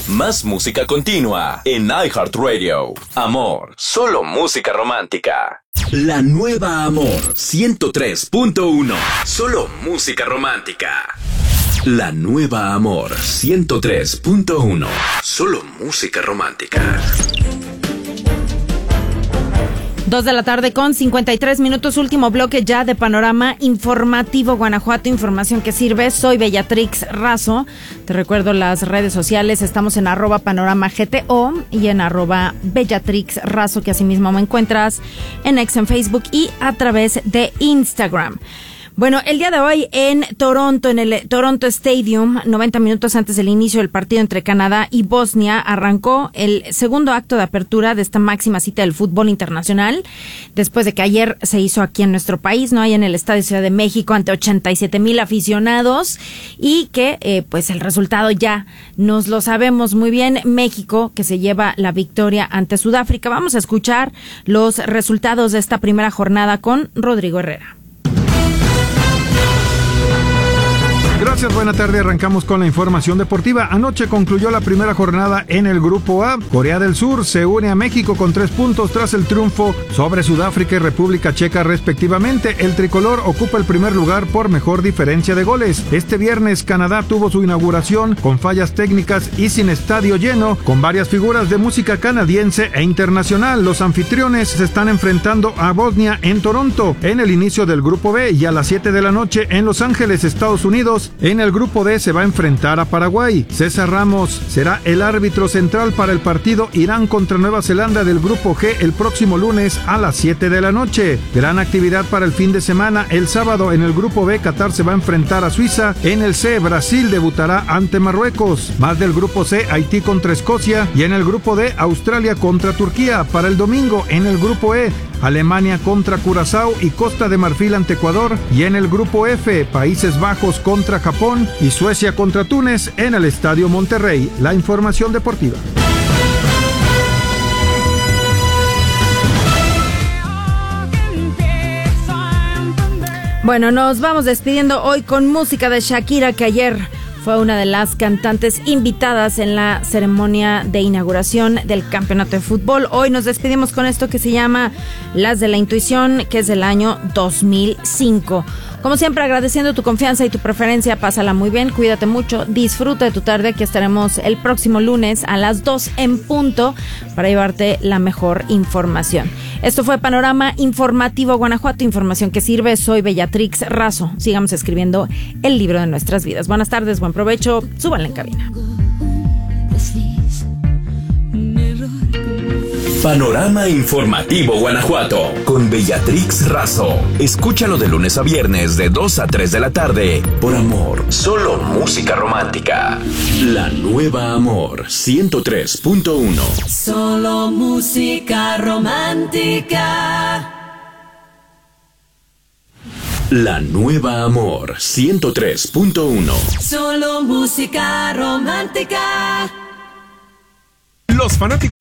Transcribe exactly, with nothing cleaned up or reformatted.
Más música continua en iHeartRadio. Amor, solo música romántica. La nueva Amor ciento tres punto uno. Solo música romántica. La nueva Amor ciento tres punto uno. Solo música romántica. Dos de la tarde con cincuenta y tres minutos, último bloque ya de Panorama Informativo Guanajuato, información que sirve. Soy Bellatrix Razo. Te recuerdo las redes sociales, estamos en arroba panorama G T O y en arroba Bellatrix Razo, que asimismo me encuentras en X, en Facebook y a través de Instagram. Bueno, el día de hoy en Toronto, en el Toronto Stadium, noventa minutos antes del inicio del partido entre Canadá y Bosnia, arrancó el segundo acto de apertura de esta máxima cita del fútbol internacional, después de que ayer se hizo aquí en nuestro país, ¿no? Ahí en el Estadio Ciudad de México, ante ochenta y siete mil aficionados, y que, eh, pues el resultado ya nos lo sabemos muy bien. México, que se lleva la victoria ante Sudáfrica. Vamos a escuchar los resultados de esta primera jornada con Rodrigo Herrera. Gracias, buena tarde. Arrancamos con la información deportiva. Anoche concluyó la primera jornada en el Grupo A. Corea del Sur se une a México con tres puntos tras el triunfo sobre Sudáfrica y República Checa respectivamente. El tricolor ocupa el primer lugar por mejor diferencia de goles. Este viernes Canadá tuvo su inauguración con fallas técnicas y sin estadio lleno, con varias figuras de música canadiense e internacional. Los anfitriones se están enfrentando a Bosnia en Toronto en el inicio del Grupo B, y a las siete de la noche en Los Ángeles, Estados Unidos. En el Grupo D se va a enfrentar a Paraguay. César Ramos será el árbitro central para el partido Irán contra Nueva Zelanda del Grupo G el próximo lunes a las siete de la noche. Gran actividad para el fin de semana. El sábado en el Grupo B, Qatar se va a enfrentar a Suiza. En el C, Brasil debutará ante Marruecos. Más del Grupo C, Haití contra Escocia. Y en el Grupo D, Australia contra Turquía. Para el domingo en el Grupo E, Alemania contra Curazao y Costa de Marfil ante Ecuador. Y en el Grupo F, Países Bajos contra Japón y Suecia contra Túnez en el Estadio Monterrey. La información deportiva. Bueno, nos vamos despidiendo hoy con música de Shakira, que ayer fue una de las cantantes invitadas en la ceremonia de inauguración del campeonato de fútbol. Hoy nos despedimos con esto que se llama Las de la Intuición, que es del año dos mil cinco. Como siempre, agradeciendo tu confianza y tu preferencia. Pásala muy bien, cuídate mucho, disfruta de tu tarde. Aquí estaremos el próximo lunes a las dos en punto para llevarte la mejor información. Esto fue Panorama Informativo Guanajuato, información que sirve. Soy Bellatrix Razo. Sigamos escribiendo el libro de nuestras vidas. Buenas tardes, buen provecho, súbanle en cabina. Panorama Informativo Guanajuato con Bellatrix Razo. Escúchalo de lunes a viernes de dos a tres de la tarde por Amor, solo música romántica. La nueva Amor ciento tres punto uno. Solo música romántica. La nueva Amor ciento tres punto uno. Solo música romántica. Los fanáticos